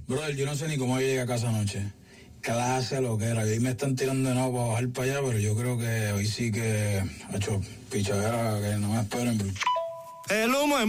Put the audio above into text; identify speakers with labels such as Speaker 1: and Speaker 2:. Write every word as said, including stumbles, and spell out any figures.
Speaker 1: Brother, yo no sé ni cómo yo llegué a casa anoche. Clase lo que era. Y hoy me están tirando de nuevo para bajar para allá, pero yo creo que hoy sí que ha hecho pichadera que no me esperen.
Speaker 2: El humo es